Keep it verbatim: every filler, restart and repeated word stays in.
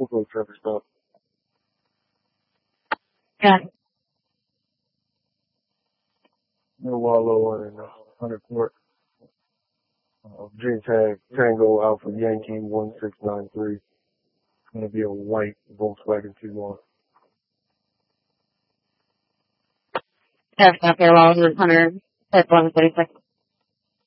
We'll go Trevor Stop. Yeah. No Wallow and uh, Hunter Court. Uh, J Tag Tango Alpha Yankee one six nine three. It's going to be a white Volkswagen Tiguan. Trevor Stop here, Wallow, Hunter, one thirty-six.